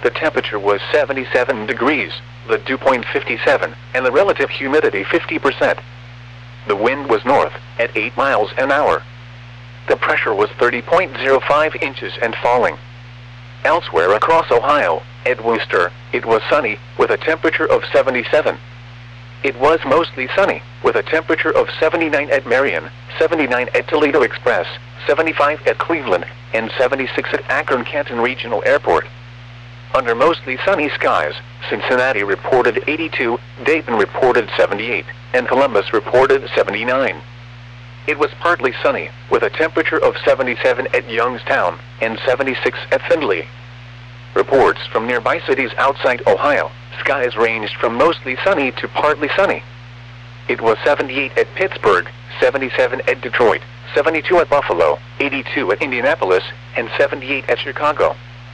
The temperature was 77 degrees, the dew point 57, and the relative humidity 50%. The wind was north, at 8 miles an hour. The pressure was 30.05 inches and falling. Elsewhere across Ohio, at Wooster, it was sunny, with a temperature of 77. It was mostly sunny, with a temperature of 79 at Marion, 79 at Toledo Express, 75 at Cleveland, and 76 at Akron-Canton Regional Airport. Under mostly sunny skies, Cincinnati reported 82, Dayton reported 78, and Columbus reported 79. It was partly sunny, with a temperature of 77 at Youngstown, and 76 at Findlay. Reports from nearby cities outside Ohio, skies ranged from mostly sunny to partly sunny. It was 78 at Pittsburgh, 77 at Detroit, 72 at Buffalo, 82 at Indianapolis, and 78 at Chicago.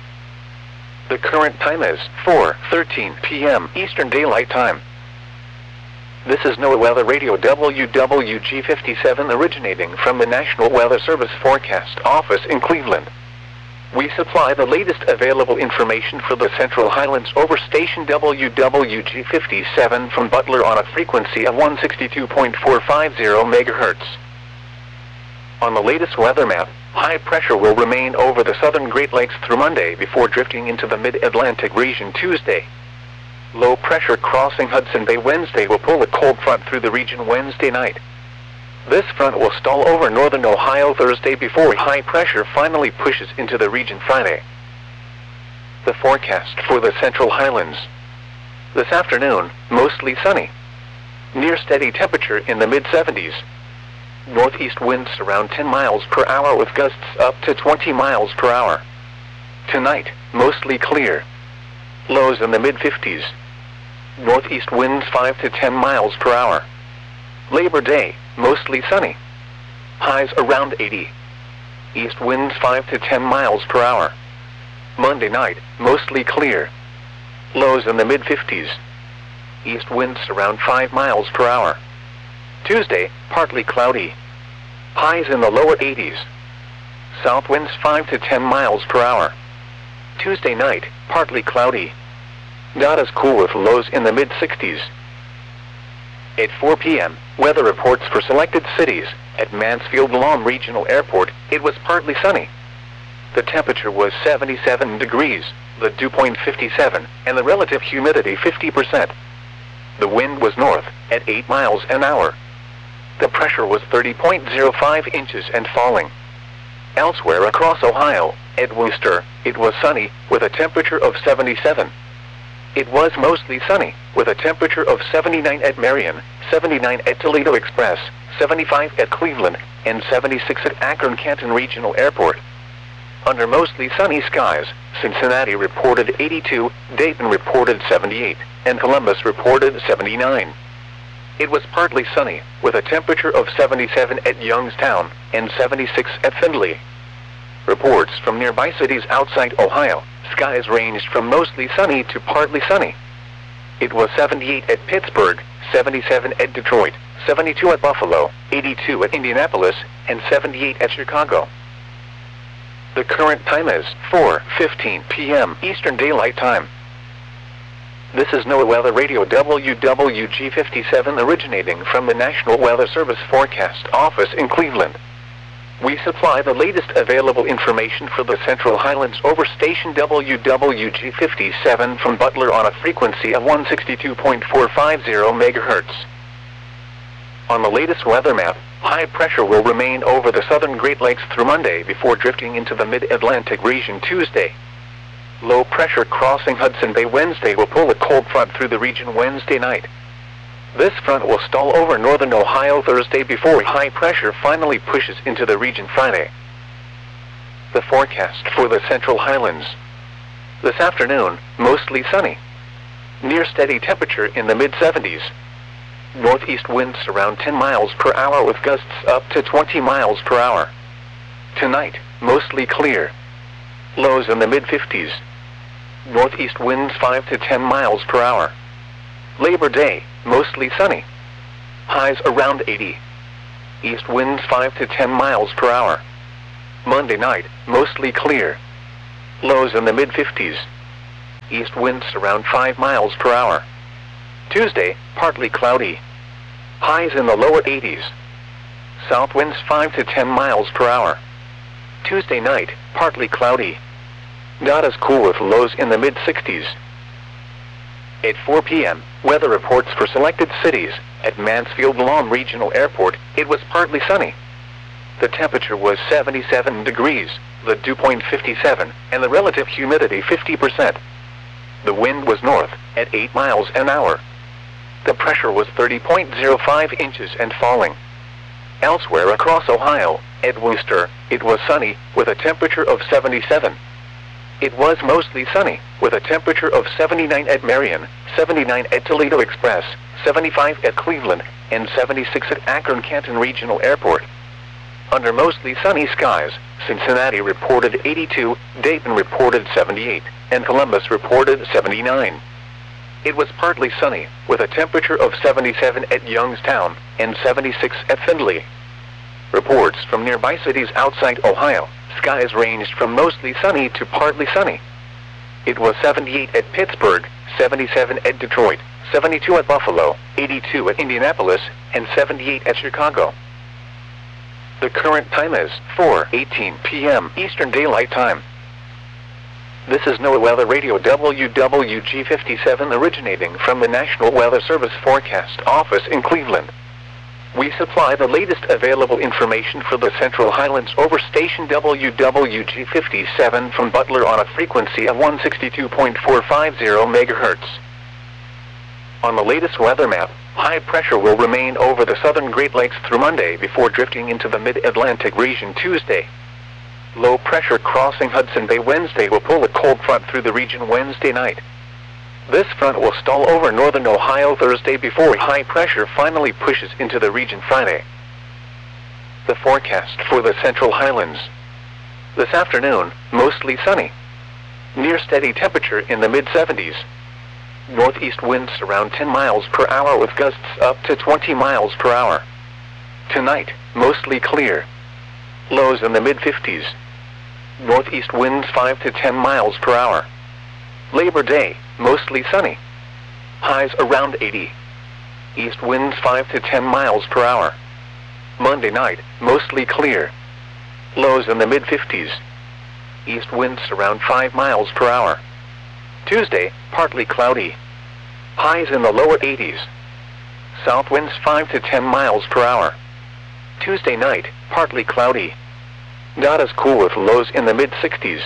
The current time is 4:13 p.m. Eastern Daylight Time. This is NOAA Weather Radio WWG57 originating from the National Weather Service Forecast Office in Cleveland. We supply the latest available information for the Central Highlands over station WWG57 from Butler on a frequency of 162.450 MHz. On the latest weather map, high pressure will remain over the southern Great Lakes through Monday before drifting into the mid-Atlantic region Tuesday. Low pressure crossing Hudson Bay Wednesday will pull a cold front through the region Wednesday night. This front will stall over northern Ohio Thursday before high pressure finally pushes into the region Friday. The forecast for the Central Highlands. This afternoon, mostly sunny. Near steady temperature in the mid-70s. Northeast winds around 10 miles per hour with gusts up to 20 miles per hour. Tonight, mostly clear. Lows in the mid-50s. Northeast winds 5 to 10 miles per hour. Labor Day, mostly sunny. Highs around 80. East winds 5 to 10 miles per hour. Monday night, mostly clear. Lows in the mid-50s. East winds around 5 miles per hour. Tuesday, partly cloudy. Highs in the lower 80s. South winds 5 to 10 miles per hour. Tuesday night, partly cloudy. Not as cool with lows in the mid-60s. At 4 p.m., weather reports for selected cities. At Mansfield-Lom Regional Airport, it was partly sunny. The temperature was 77 degrees, the dew point 57, and the relative humidity 50%. The wind was north, at 8 miles an hour. The pressure was 30.05 inches and falling. Elsewhere across Ohio, at Wooster, it was sunny, with a temperature of 77. It was mostly sunny, with a temperature of 79 at Marion, 79 at Toledo Express, 75 at Cleveland, and 76 at Akron-Canton Regional Airport. Under mostly sunny skies, Cincinnati reported 82, Dayton reported 78, and Columbus reported 79. It was partly sunny, with a temperature of 77 at Youngstown, and 76 at Findlay. Reports from nearby cities outside Ohio, skies ranged from mostly sunny to partly sunny. It was 78 at Pittsburgh, 77 at Detroit, 72 at Buffalo, 82 at Indianapolis, and 78 at Chicago. The current time is 4:15 p.m. Eastern Daylight Time. This is NOAA Weather Radio WWG57 originating from the National Weather Service Forecast Office in Cleveland. We supply the latest available information for the Central Highlands over station WWG57 from Butler on a frequency of 162.450 MHz. On the latest weather map, high pressure will remain over the southern Great Lakes through Monday before drifting into the mid-Atlantic region Tuesday. Low pressure crossing Hudson Bay Wednesday will pull a cold front through the region Wednesday night. This front will stall over northern Ohio Thursday before high pressure finally pushes into the region Friday. The forecast for the Central Highlands. This afternoon, mostly sunny. Near steady temperature in the mid-70s. Northeast winds around 10 miles per hour with gusts up to 20 miles per hour. Tonight, mostly clear. Lows in the mid-50s. Northeast winds 5 to 10 miles per hour. Labor Day, mostly sunny. Highs around 80. East winds 5 to 10 miles per hour. Monday night, mostly clear. Lows in the mid-50s. east winds around 5 miles per hour. Tuesday, partly cloudy. Highs in the lower 80s. South winds 5 to 10 miles per hour. Tuesday night, partly cloudy. Not as cool with lows in the mid-60s. At 4 p.m., weather reports for selected cities. At Mansfield Lawn Regional Airport, it was partly sunny. The temperature was 77 degrees, the dew point 57, and the relative humidity 50%. The wind was north, at 8 miles an hour. The pressure was 30.05 inches and falling. Elsewhere across Ohio, at Wooster, it was sunny, with a temperature of 77. It was mostly sunny, with a temperature of 79 at Marion, 79 at Toledo Express, 75 at Cleveland, and 76 at Akron-Canton Regional Airport. Under mostly sunny skies, Cincinnati reported 82, Dayton reported 78, and Columbus reported 79. It was partly sunny, with a temperature of 77 at Youngstown, and 76 at Findlay. Reports from nearby cities outside Ohio, skies ranged from mostly sunny to partly sunny. It was 78 at Pittsburgh, 77 at Detroit, 72 at Buffalo, 82 at Indianapolis, and 78 at Chicago. The current time is 4:18 p.m. Eastern Daylight Time. This is NOAA Weather Radio WWG57 originating from the National Weather Service Forecast Office in Cleveland. We supply the latest available information for the Central Highlands over station WWG57 from Butler on a frequency of 162.450 MHz. On the latest weather map, high pressure will remain over the southern Great Lakes through Monday before drifting into the mid-Atlantic region Tuesday. Low pressure crossing Hudson Bay Wednesday will pull a cold front through the region Wednesday night. This front will stall over northern Ohio Thursday before high pressure finally pushes into the region Friday. The forecast for the Central Highlands. This afternoon, mostly sunny. Near steady temperature in the mid-70s. Northeast winds around 10 miles per hour with gusts up to 20 miles per hour. Tonight, mostly clear. Lows in the mid-50s. Northeast winds 5 to 10 miles per hour. Labor Day, mostly sunny. Highs around 80. East winds 5 to 10 miles per hour. Monday night, mostly clear. Lows in the mid-50s. East winds around 5 miles per hour. Tuesday, partly cloudy. Highs in the lower 80s. South winds 5 to 10 miles per hour. Tuesday night, partly cloudy. Not as cool with lows in the mid-60s.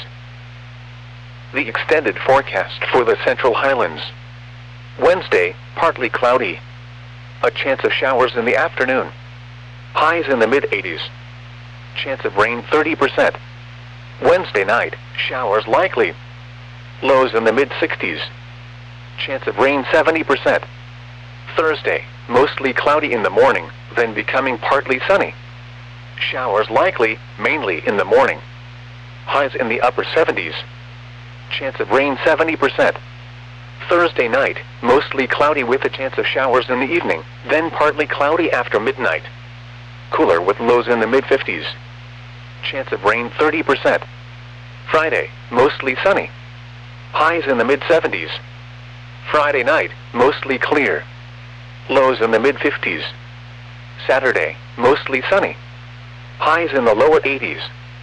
The extended forecast for the Central Highlands. Wednesday, partly cloudy. A chance of showers in the afternoon. Highs in the mid-80s. Chance of rain 30%. Wednesday night, showers likely. Lows in the mid-60s. Chance of rain 70%. Thursday, mostly cloudy in the morning, then becoming partly sunny. Showers likely, mainly in the morning. Highs in the upper 70s. Chance of rain 70%. Thursday night, mostly cloudy with a chance of showers in the evening, then partly cloudy after midnight. Cooler with lows in the mid-50s. Chance of rain 30%. Friday, mostly sunny. Highs in the mid-70s. Friday night, mostly clear. Lows in the mid-50s. Saturday, mostly sunny. Highs in the lower 80s.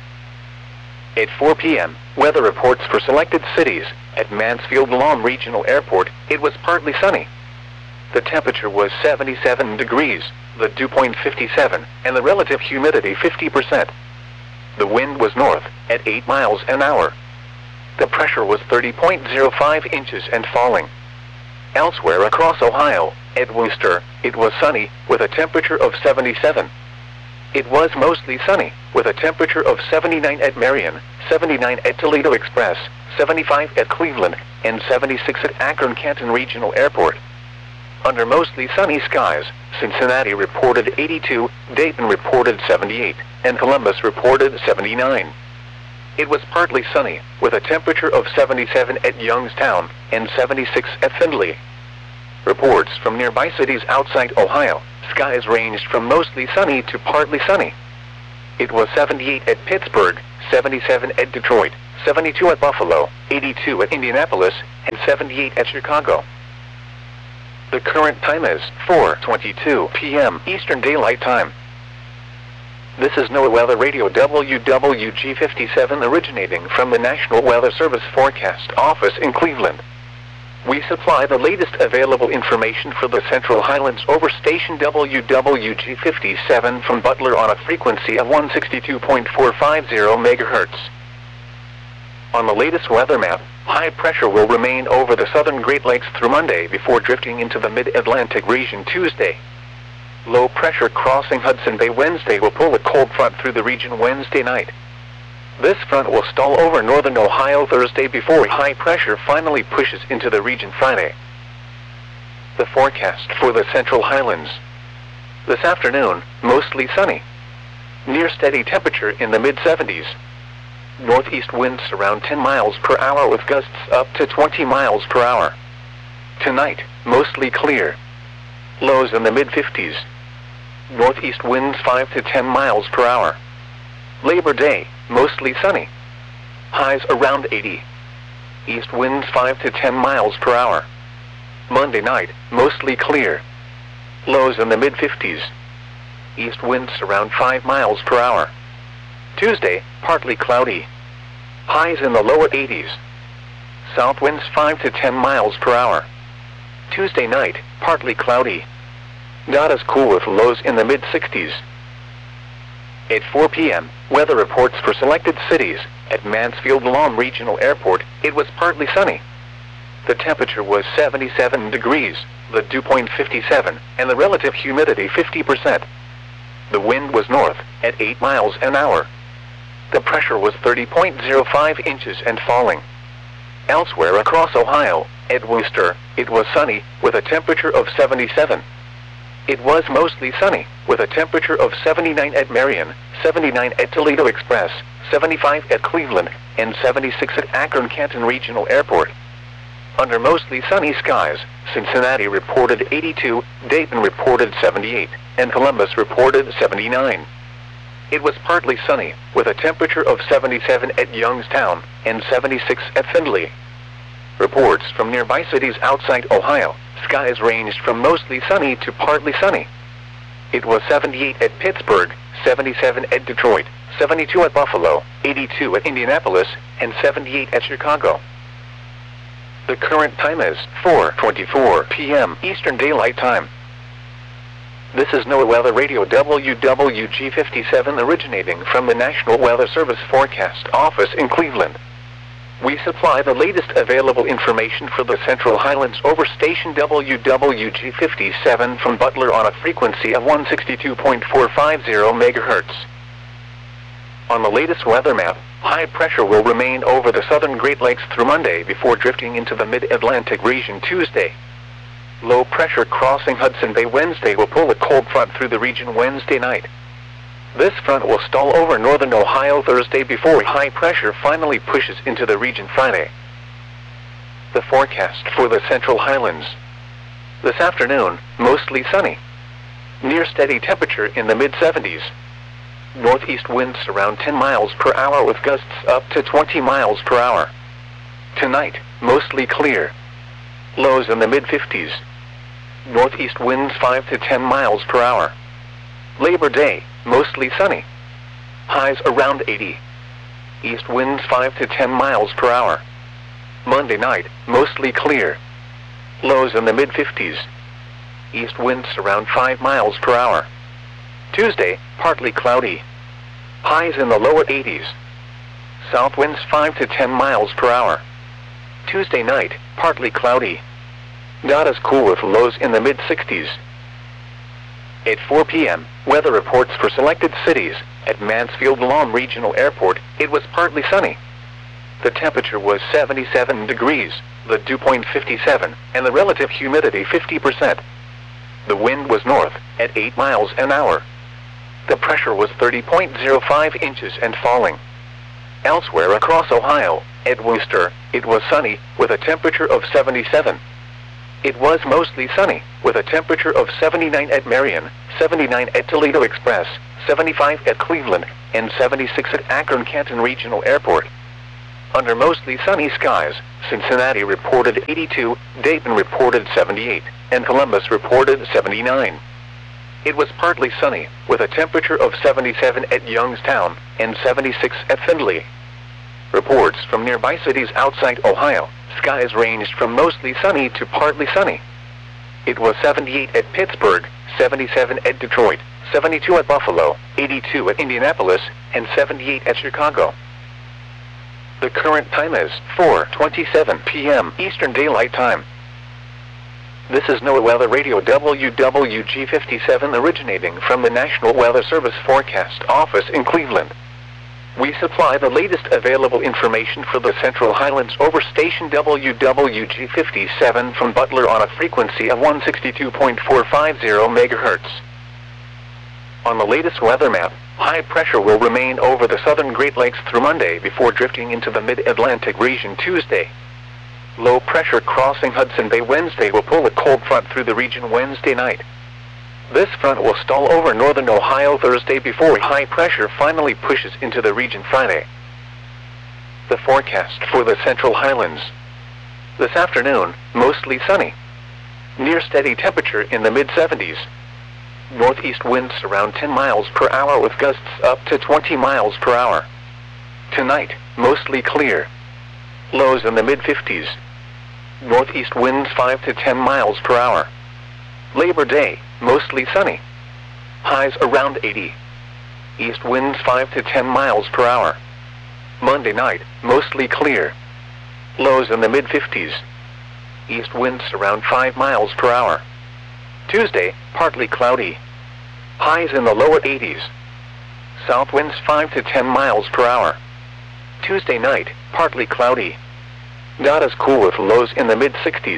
At 4 p.m., weather reports for selected cities. At Mansfield Lawn Regional Airport, it was partly sunny. The temperature was 77 degrees, the dew point 57, and the relative humidity 50%. The wind was north, at 8 miles an hour. The pressure was 30.05 inches and falling. Elsewhere across Ohio, at Wooster, it was sunny, with a temperature of 77. It was mostly sunny, with a temperature of 79 at Marion, 79 at Toledo Express, 75 at Cleveland, and 76 at Akron-Canton Regional Airport. Under mostly sunny skies, Cincinnati reported 82, Dayton reported 78, and Columbus reported 79. It was partly sunny, with a temperature of 77 at Youngstown, and 76 at Findlay. Reports from nearby cities outside Ohio, skies ranged from mostly sunny to partly sunny. It was 78 at Pittsburgh, 77 at Detroit, 72 at Buffalo, 82 at Indianapolis, and 78 at Chicago. The current time is 4:22 p.m. Eastern Daylight Time. This is NOAA Weather Radio WWG57 originating from the National Weather Service Forecast Office in Cleveland. We supply the latest available information for the Central Highlands over station WWG57 from Butler on a frequency of 162.450 MHz. On the latest weather map, high pressure will remain over the southern Great Lakes through Monday before drifting into the mid-Atlantic region Tuesday. Low pressure crossing Hudson Bay Wednesday will pull a cold front through the region Wednesday night. This front will stall over northern Ohio Thursday before high pressure finally pushes into the region Friday. The forecast for the Central Highlands. This afternoon, mostly sunny. Near steady temperature in the mid-70s. Northeast winds around 10 miles per hour with gusts up to 20 miles per hour. Tonight, mostly clear. Lows in the mid-50s. Northeast winds 5 to 10 miles per hour. Labor Day, mostly sunny. Highs around 80. East winds 5 to 10 miles per hour. Monday night, mostly clear. Lows in the mid-50s. East winds around 5 miles per hour. Tuesday, partly cloudy. Highs in the lower 80s. South winds 5 to 10 miles per hour. Tuesday night, partly cloudy. Not as cool with lows in the mid-60s. At 4 p.m., weather reports for selected cities. At Mansfield-Lom Regional Airport, it was partly sunny. The temperature was 77 degrees, the dew point 57, and the relative humidity 50%. The wind was north, at 8 miles an hour. The pressure was 30.05 inches and falling. Elsewhere across Ohio, at Wooster, it was sunny, with a temperature of 77. It was mostly sunny, with a temperature of 79 at Marion, 79 at Toledo Express, 75 at Cleveland, and 76 at Akron-Canton Regional Airport. Under mostly sunny skies, Cincinnati reported 82, Dayton reported 78, and Columbus reported 79. It was partly sunny, with a temperature of 77 at Youngstown, and 76 at Findlay. Reports from nearby cities outside Ohio, skies ranged from mostly sunny to partly sunny. It was 78 at Pittsburgh, 77 at Detroit, 72 at Buffalo, 82 at Indianapolis, and 78 at Chicago. The current time is 4:24 p.m. Eastern Daylight Time. This is NOAA Weather Radio WWG57 originating from the National Weather Service Forecast Office in Cleveland. We supply the latest available information for the Central Highlands over station WWG57 from Butler on a frequency of 162.450 MHz. On the latest weather map, high pressure will remain over the southern Great Lakes through Monday before drifting into the mid-Atlantic region Tuesday. Low pressure crossing Hudson Bay Wednesday will pull a cold front through the region Wednesday night. This front will stall over northern Ohio Thursday before high pressure finally pushes into the region Friday. The forecast for the Central Highlands. This afternoon, mostly sunny. Near steady temperature in the mid-70s. Northeast winds around 10 miles per hour with gusts up to 20 miles per hour. Tonight, mostly clear. Lows in the mid-50s. Northeast winds 5 to 10 miles per hour. Labor Day, mostly sunny. Highs around 80. East winds 5 to 10 miles per hour. Monday night, mostly clear. Lows in the mid-50s. East winds around 5 miles per hour. Tuesday, partly cloudy. Highs in the lower 80s. South winds 5 to 10 miles per hour. Tuesday night, partly cloudy. Not as cool with lows in the mid-60s. At 4 p.m., weather reports for selected cities. At Mansfield-Lom Regional Airport, it was partly sunny. The temperature was 77 degrees, the dew point 57, and the relative humidity 50%. The wind was north, at 8 miles an hour. The pressure was 30.05 inches and falling. Elsewhere across Ohio, at Wooster, it was sunny, with a temperature of 77. It was mostly sunny, with a temperature of 79 at Marion, 79 at Toledo Express, 75 at Cleveland, and 76 at Akron-Canton Regional Airport. Under mostly sunny skies, Cincinnati reported 82, Dayton reported 78, and Columbus reported 79. It was partly sunny, with a temperature of 77 at Youngstown and 76 at Findlay. Reports from nearby cities outside Ohio, skies ranged from mostly sunny to partly sunny. It was 78 at Pittsburgh, 77 at Detroit, 72 at Buffalo, 82 at Indianapolis, and 78 at Chicago. The current time is 4:27 p.m. Eastern Daylight Time. This is NOAA Weather Radio WWG57 originating from the National Weather Service Forecast Office in Cleveland. We supply the latest available information for the Central Highlands over station WWG57 from Butler on a frequency of 162.450 MHz. On the latest weather map, high pressure will remain over the southern Great Lakes through Monday before drifting into the mid-Atlantic region Tuesday. Low pressure crossing Hudson Bay Wednesday will pull a cold front through the region Wednesday night. This front will stall over northern Ohio Thursday before high pressure finally pushes into the region Friday. The forecast for the Central Highlands. This afternoon, mostly sunny. Near steady temperature in the mid-70s. Northeast winds around 10 miles per hour with gusts up to 20 miles per hour. Tonight, mostly clear. Lows in the mid-50s. Northeast winds 5 to 10 miles per hour. Labor Day, mostly sunny. Highs around 80. East winds 5 to 10 miles per hour. Monday night, mostly clear. Lows in the mid-50s. East winds around 5 miles per hour. Tuesday, partly cloudy. Highs in the lower 80s. South winds 5 to 10 miles per hour. Tuesday night, partly cloudy. Not as cool with lows in the mid-60s.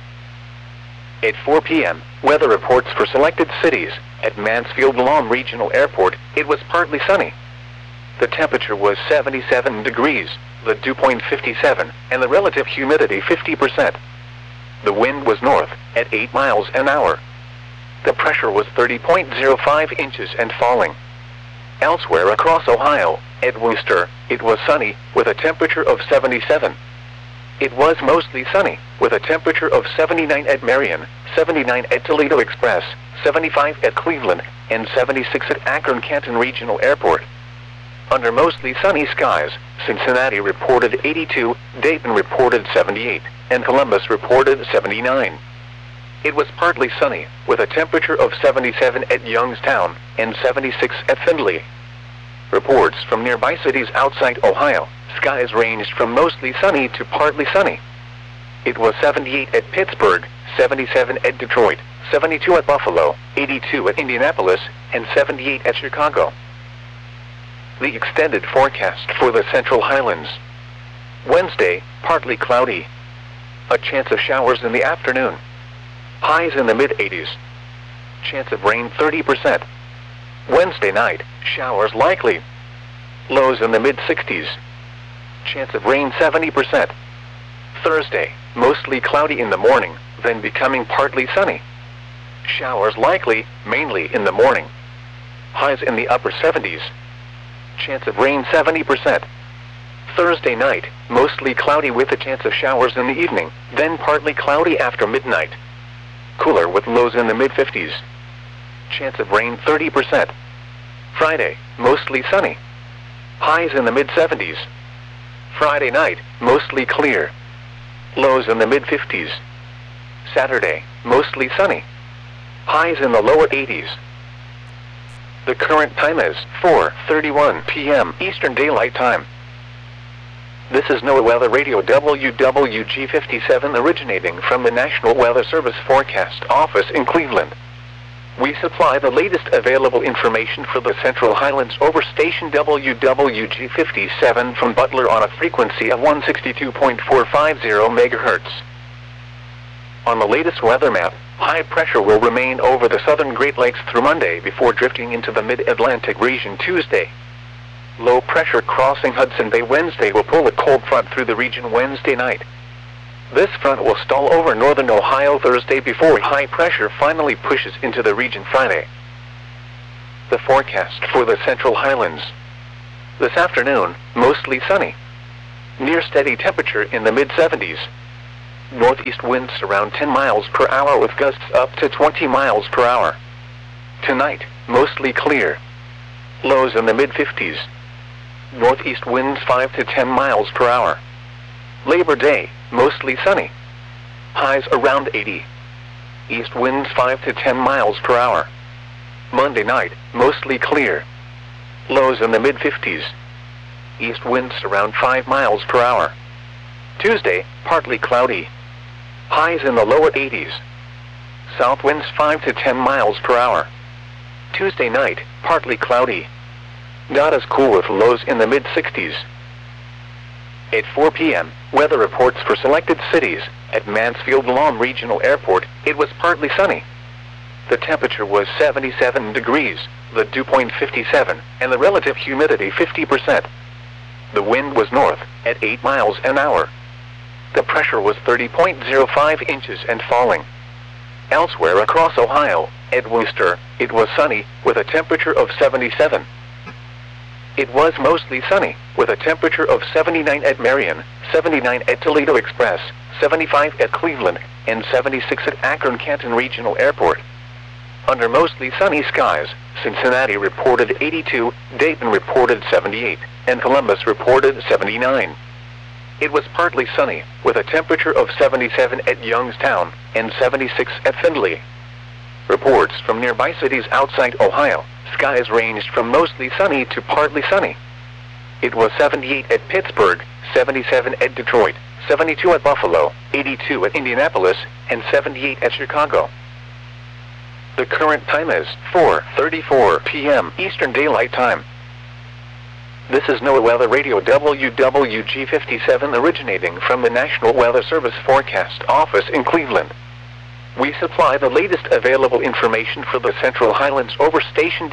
At 4 p.m., weather reports for selected cities. At Mansfield-Lom Regional Airport, it was partly sunny. The temperature was 77 degrees, the dew point 57, and the relative humidity 50%. The wind was north, at 8 miles an hour. The pressure was 30.05 inches and falling. Elsewhere across Ohio, at Wooster, it was sunny, with a temperature of 77. It was mostly sunny, with a temperature of 79 at Marion, 79 at Toledo Express, 75 at Cleveland, and 76 at Akron-Canton Regional Airport. Under mostly sunny skies, Cincinnati reported 82, Dayton reported 78, and Columbus reported 79. It was partly sunny, with a temperature of 77 at Youngstown, and 76 at Findlay. Reports from nearby cities outside Ohio, skies ranged from mostly sunny to partly sunny. It was 78 at Pittsburgh, 77 at Detroit, 72 at Buffalo, 82 at Indianapolis, and 78 at Chicago. The extended forecast for the Central Highlands. Wednesday, partly cloudy. A chance of showers in the afternoon. Highs in the mid-80s. Chance of rain 30%. Wednesday night, showers likely. Lows in the mid-60s. Chance of rain 70%. Thursday, mostly cloudy in the morning, then becoming partly sunny. Showers likely, mainly in the morning. Highs in the upper 70s. Chance of rain 70%. Thursday night, mostly cloudy with a chance of showers in the evening, then partly cloudy after midnight. Cooler with lows in the mid-50s. Chance of rain 30%. Friday, mostly sunny. Highs in the mid-70s. Friday night, mostly clear. Lows in the mid-50s. Saturday, mostly sunny. Highs in the lower 80s. The current time is 4:31 p.m. Eastern Daylight Time. This is NOAA Weather Radio WWG57 originating from the National Weather Service Forecast Office in Cleveland. We supply the latest available information for the Central Highlands over station WWG57 from Butler on a frequency of 162.450 MHz. On the latest weather map, high pressure will remain over the southern Great Lakes through Monday before drifting into the mid-Atlantic region Tuesday. Low pressure crossing Hudson Bay Wednesday will pull a cold front through the region Wednesday night. This front will stall over northern Ohio Thursday before high pressure finally pushes into the region Friday. The forecast for the Central Highlands. This afternoon, mostly sunny. Near steady temperature in the mid-70s. Northeast winds around 10 miles per hour with gusts up to 20 miles per hour. Tonight, mostly clear. Lows in the mid-50s. Northeast winds 5 to 10 miles per hour. Labor Day, mostly sunny. Highs around 80. East winds 5 to 10 miles per hour. Monday night, mostly clear. Lows in the mid-50s. East winds around 5 miles per hour. Tuesday, partly cloudy. Highs in the lower 80s. South winds 5 to 10 miles per hour. Tuesday night, partly cloudy. Not as cool with lows in the mid-60s. At 4 p.m., weather reports for selected cities. At Mansfield-Lom Regional Airport, it was partly sunny. The temperature was 77 degrees, the dew point 57, and the relative humidity 50%. The wind was north, at 8 miles an hour. The pressure was 30.05 inches and falling. Elsewhere across Ohio, at Wooster, it was sunny, with a temperature of 77. It was mostly sunny, with a temperature of 79 at Marion, 79 at Toledo Express, 75 at Cleveland, and 76 at Akron-Canton Regional Airport. Under mostly sunny skies, Cincinnati reported 82, Dayton reported 78, and Columbus reported 79. It was partly sunny, with a temperature of 77 at Youngstown, and 76 at Findlay. Reports from nearby cities outside Ohio, skies ranged from mostly sunny to partly sunny. It was 78 at Pittsburgh, 77 at Detroit, 72 at Buffalo, 82 at Indianapolis, and 78 at Chicago. The current time is 4:34 p.m. Eastern Daylight Time. This is NOAA Weather Radio WWG57 originating from the National Weather Service Forecast Office in Cleveland. We supply the latest available information for the Central Highlands over station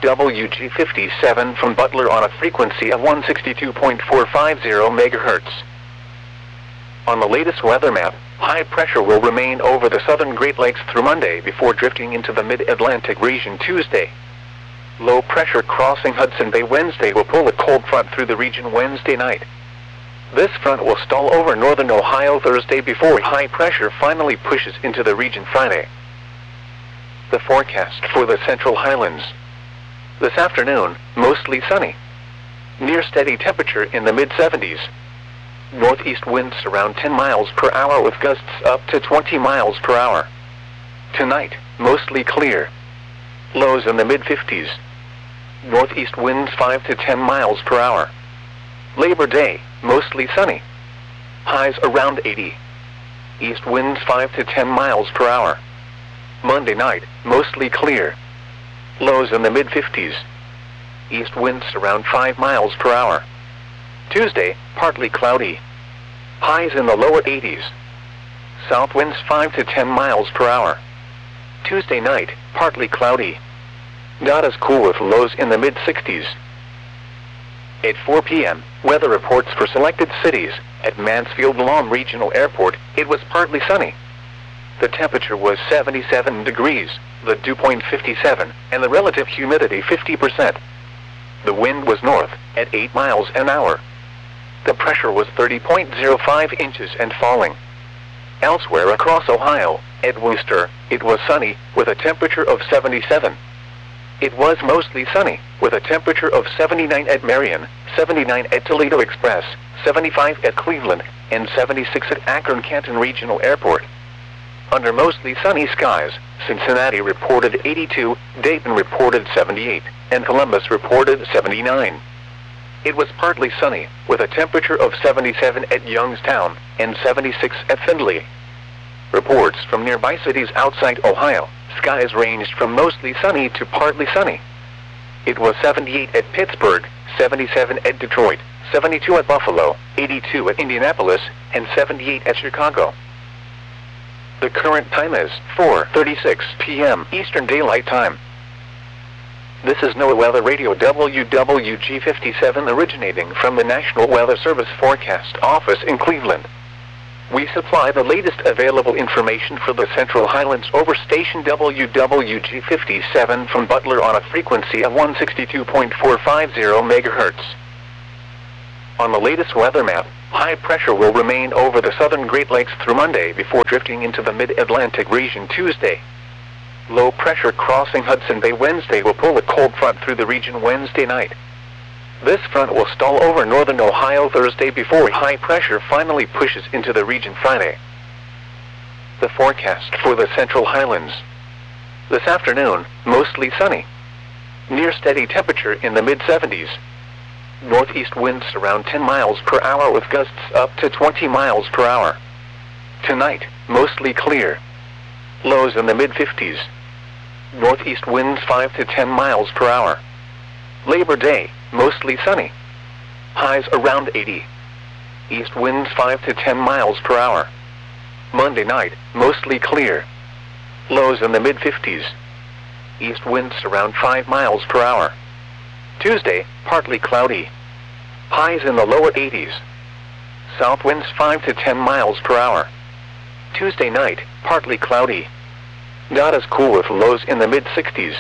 WWG57 from Butler on a frequency of 162.450 MHz. On the latest weather map, high pressure will remain over the southern Great Lakes through Monday before drifting into the mid-Atlantic region Tuesday. Low pressure crossing Hudson Bay Wednesday will pull a cold front through the region Wednesday night. This front will stall over northern Ohio Thursday before high pressure finally pushes into the region Friday. The forecast for the Central Highlands. This afternoon, mostly sunny. Near steady temperature in the mid-70s. Northeast winds around 10 miles per hour with gusts up to 20 miles per hour. Tonight, mostly clear. Lows in the mid-50s. Northeast winds 5 to 10 miles per hour. Labor Day, mostly sunny. Highs around 80. East winds 5 to 10 miles per hour. Monday night, mostly clear. Lows in the mid-50s. East winds around 5 miles per hour. Tuesday, partly cloudy. Highs in the lower 80s. South winds 5 to 10 miles per hour. Tuesday night, partly cloudy. Not as cool with lows in the mid-60s. At 4 p.m., weather reports for selected cities. At Mansfield-Lom Regional Airport, it was partly sunny. The temperature was 77 degrees, the dew point 57, and the relative humidity 50%. The wind was north, at 8 miles an hour. The pressure was 30.05 inches and falling. Elsewhere across Ohio, at Wooster, it was sunny, with a temperature of 77. It was mostly sunny, with a temperature of 79 at Marion, 79 at Toledo Express, 75 at Cleveland, and 76 at Akron-Canton Regional Airport. Under mostly sunny skies, Cincinnati reported 82, Dayton reported 78, and Columbus reported 79. It was partly sunny, with a temperature of 77 at Youngstown, and 76 at Findlay. Reports from nearby cities outside Ohio, skies ranged from mostly sunny to partly sunny. It was 78 at Pittsburgh, 77 at Detroit, 72 at Buffalo, 82 at Indianapolis, and 78 at Chicago. The current time is 4:36 p.m. Eastern Daylight Time. This is NOAA Weather Radio WWG57 originating from the National Weather Service Forecast Office in Cleveland. We supply the latest available information for the Central Highlands over station WWG57 from Butler on a frequency of 162.450 MHz. On the latest weather map, high pressure will remain over the southern Great Lakes through Monday before drifting into the mid-Atlantic region Tuesday. Low pressure crossing Hudson Bay Wednesday will pull a cold front through the region Wednesday night. This front will stall over northern Ohio Thursday before high pressure finally pushes into the region Friday. The forecast for the Central Highlands. This afternoon, mostly sunny. Near steady temperature in the mid-70s. Northeast winds around 10 miles per hour with gusts up to 20 miles per hour. Tonight, mostly clear. Lows in the mid-50s. Northeast winds 5 to 10 miles per hour. Labor Day, mostly sunny. Highs around 80. East winds 5 to 10 miles per hour. Monday night, mostly clear. Lows in the mid-50s. East winds around 5 miles per hour. Tuesday, partly cloudy. Highs in the lower 80s. South winds 5 to 10 miles per hour. Tuesday night, partly cloudy. Not as cool with lows in the mid-60s.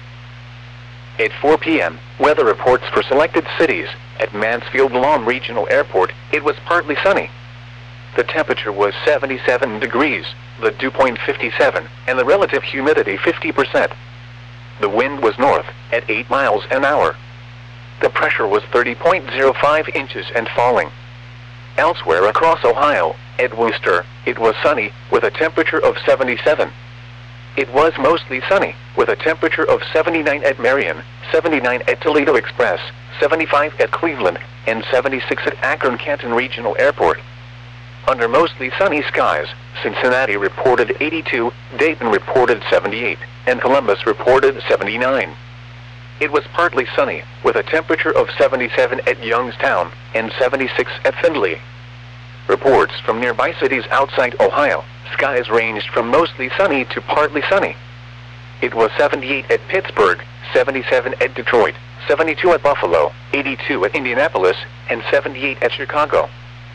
At 4 p.m., weather reports for selected cities. At Mansfield-Lom Regional Airport, it was partly sunny. The temperature was 77 degrees, the dew point 57, and the relative humidity 50%. The wind was north, at 8 miles an hour. The pressure was 30.05 inches and falling. Elsewhere across Ohio, at Wooster, it was sunny, with a temperature of 77. It was mostly sunny, with a temperature of 79 at Marion, 79 at Toledo Express, 75 at Cleveland, and 76 at Akron-Canton Regional Airport. Under mostly sunny skies, Cincinnati reported 82, Dayton reported 78, and Columbus reported 79. It was partly sunny, with a temperature of 77 at Youngstown, and 76 at Findlay. Reports from nearby cities outside Ohio, skies ranged from mostly sunny to partly sunny. It was 78 at Pittsburgh, 77 at Detroit, 72 at Buffalo, 82 at Indianapolis, and 78 at Chicago.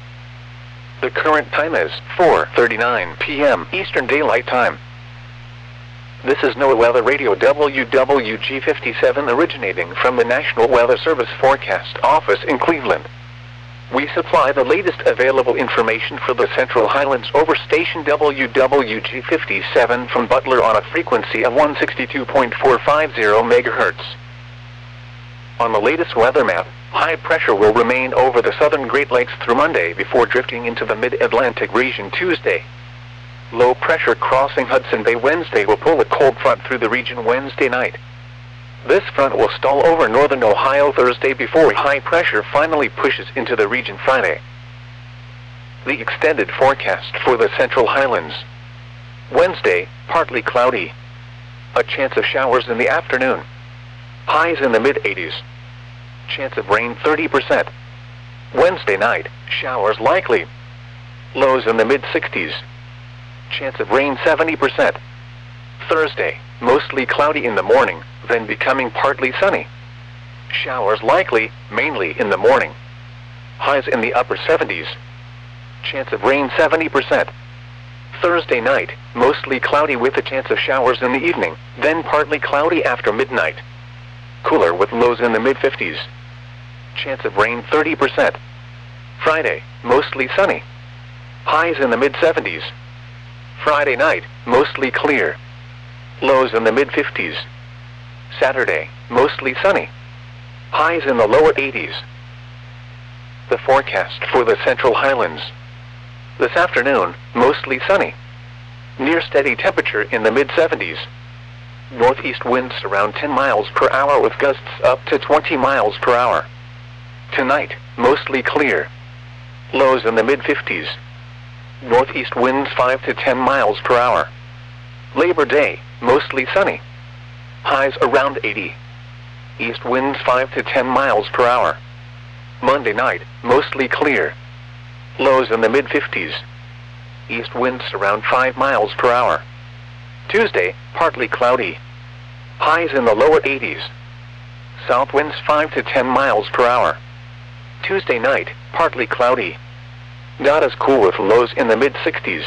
The current time is 4:39 p.m. Eastern Daylight Time. This is NOAA Weather Radio WWG57 originating from the National Weather Service Forecast Office in Cleveland. We supply the latest available information for the Central Highlands over station WWG57 from Butler on a frequency of 162.450 MHz. On the latest weather map, high pressure will remain over the southern Great Lakes through Monday before drifting into the mid-Atlantic region Tuesday. Low pressure crossing Hudson Bay Wednesday will pull a cold front through the region Wednesday night. This front will stall over northern Ohio Thursday before high pressure finally pushes into the region Friday. The extended forecast for the Central Highlands. Wednesday, partly cloudy. A chance of showers in the afternoon. Highs in the mid-80s. Chance of rain 30%. Wednesday night, showers likely. Lows in the mid-60s. Chance of rain 70%. Thursday, mostly cloudy in the morning, then becoming partly sunny. Showers likely, mainly in the morning. Highs in the upper 70s. Chance of rain 70%. Thursday night, mostly cloudy with a chance of showers in the evening, then partly cloudy after midnight. Cooler with lows in the mid-50s. Chance of rain 30%. Friday, mostly sunny. Highs in the mid-70s. Friday night, mostly clear. Lows in the mid-50s. Saturday, mostly sunny. Highs in the lower 80s. The forecast for the Central Highlands. This afternoon, mostly sunny. Near steady temperature in the mid-70s. Northeast winds around 10 miles per hour with gusts up to 20 miles per hour. Tonight, mostly clear. Lows in the mid-50s. Northeast winds 5 to 10 miles per hour. Labor Day, mostly sunny. Highs around 80. East winds 5 to 10 miles per hour. Monday night, mostly clear. Lows in the mid-50s. East winds around 5 miles per hour. Tuesday, partly cloudy. Highs in the lower 80s. South winds 5 to 10 miles per hour. Tuesday night, partly cloudy. Not as cool with lows in the mid-60s.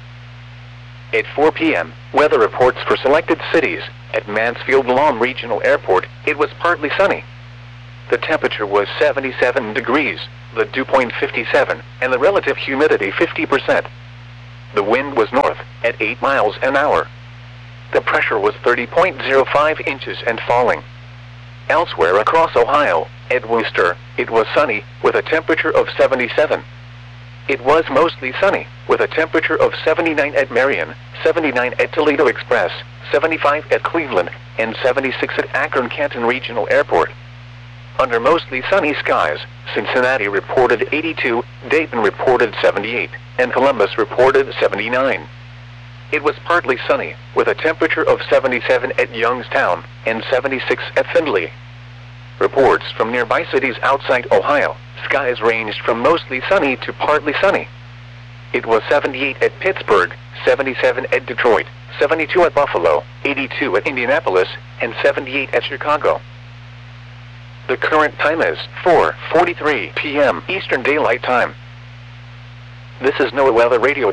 At 4 p.m., weather reports for selected cities. At Mansfield-Lom Regional Airport, it was partly sunny. The temperature was 77 degrees, the dew point 57, and the relative humidity 50%. The wind was north, at 8 miles an hour. The pressure was 30.05 inches and falling. Elsewhere across Ohio, at Wooster, it was sunny, with a temperature of 77. It was mostly sunny, with a temperature of 79 at Marion, 79 at Toledo Express, 75 at Cleveland, and 76 at Akron-Canton Regional Airport. Under mostly sunny skies, Cincinnati reported 82, Dayton reported 78, and Columbus reported 79. It was partly sunny, with a temperature of 77 at Youngstown, and 76 at Findlay. Reports from nearby cities outside Ohio, skies ranged from mostly sunny to partly sunny. It was 78 at Pittsburgh, 77 at Detroit, 72 at Buffalo, 82 at Indianapolis, and 78 at Chicago. The current time is 4:43 p.m. Eastern Daylight Time. This is NOAA Weather Radio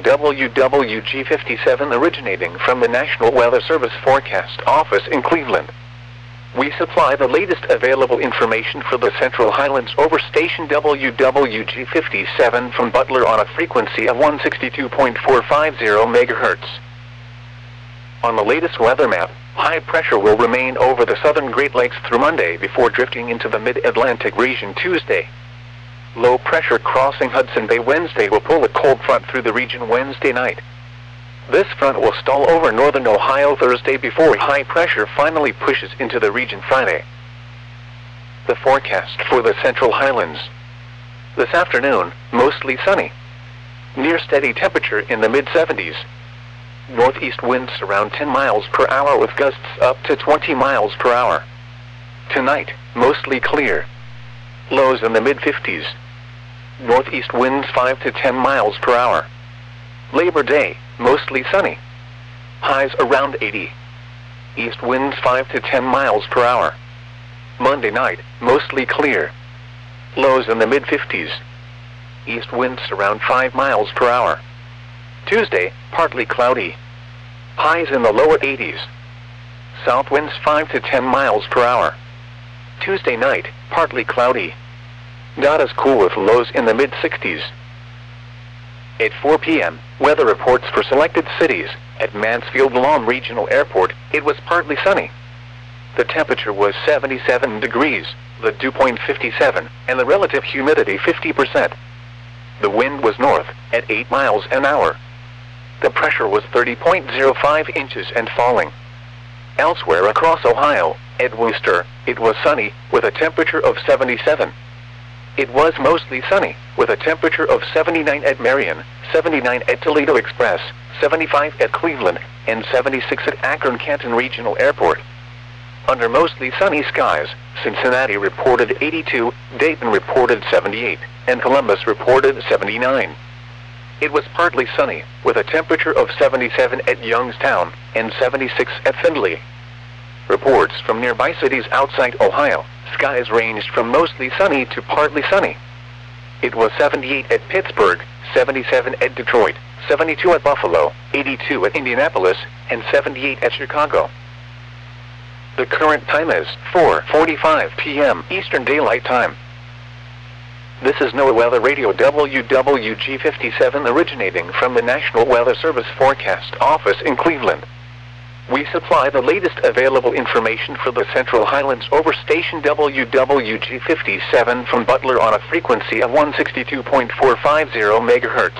WWG57 originating from the National Weather Service Forecast Office in Cleveland. We supply the latest available information for the Central Highlands over station WWG57 from Butler on a frequency of 162.450 MHz. On the latest weather map, high pressure will remain over the southern Great Lakes through Monday before drifting into the mid-Atlantic region Tuesday. Low pressure crossing Hudson Bay Wednesday will pull a cold front through the region Wednesday night. This front will stall over northern Ohio Thursday before high pressure finally pushes into the region Friday. The forecast for the Central Highlands. This afternoon, mostly sunny. Near steady temperature in the mid-70s. Northeast winds around 10 miles per hour with gusts up to 20 miles per hour. Tonight, mostly clear. Lows in the mid-50s. Northeast winds 5 to 10 miles per hour. Labor Day, mostly sunny. Highs around 80. East winds 5 to 10 miles per hour. Monday night, mostly clear. Lows in the mid-50s. East winds around 5 miles per hour. Tuesday, partly cloudy. Highs in the lower 80s. South winds 5 to 10 miles per hour. Tuesday night, partly cloudy. Not as cool with lows in the mid-60s. At 4 p.m., weather reports for selected cities. At Mansfield-Lom Regional Airport, it was partly sunny. The temperature was 77 degrees, the dew point 57, and the relative humidity 50%. The wind was north, at 8 miles an hour. The pressure was 30.05 inches and falling. Elsewhere across Ohio, at Wooster, it was sunny, with a temperature of 77. It was mostly sunny, with a temperature of 79 at Marion, 79 at Toledo Express, 75 at Cleveland, and 76 at Akron-Canton Regional Airport. Under mostly sunny skies, Cincinnati reported 82, Dayton reported 78, and Columbus reported 79. It was partly sunny, with a temperature of 77 at Youngstown, and 76 at Findlay. Reports from nearby cities outside Ohio, skies ranged from mostly sunny to partly sunny. It was 78 at Pittsburgh, 77 at Detroit, 72 at Buffalo, 82 at Indianapolis, and 78 at Chicago. The current time is 4:45 p.m. Eastern Daylight Time. This is NOAA Weather Radio WWG57 originating from the National Weather Service Forecast Office in Cleveland. We supply the latest available information for the Central Highlands over station WWG57 from Butler on a frequency of 162.450 MHz.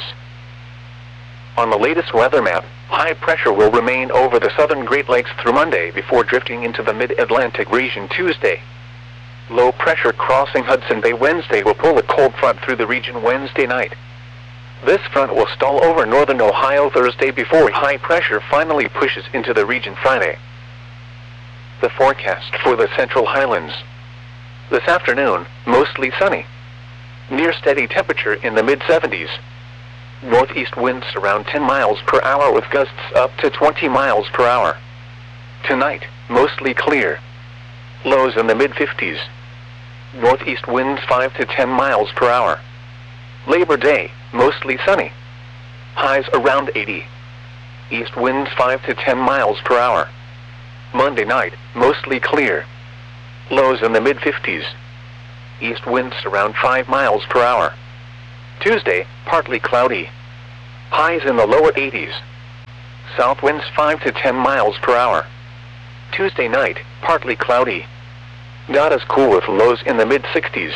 On the latest weather map, high pressure will remain over the southern Great Lakes through Monday before drifting into the mid-Atlantic region Tuesday. Low pressure crossing Hudson Bay Wednesday will pull a cold front through the region Wednesday night. This front will stall over northern Ohio Thursday before high pressure finally pushes into the region Friday. The forecast for the Central Highlands. This afternoon, mostly sunny. Near steady temperature in the mid-70s. Northeast winds around 10 miles per hour with gusts up to 20 miles per hour. Tonight, mostly clear. Lows in the mid-50s. Northeast winds 5 to 10 miles per hour. Labor Day, mostly sunny. Highs around 80. East winds 5 to 10 miles per hour. Monday night, mostly clear. Lows in the mid-50s. east winds around 5 miles per hour. Tuesday, partly cloudy. Highs in the lower 80s. South winds 5 to 10 miles per hour. Tuesday night, partly cloudy. Not as cool with lows in the mid-60s.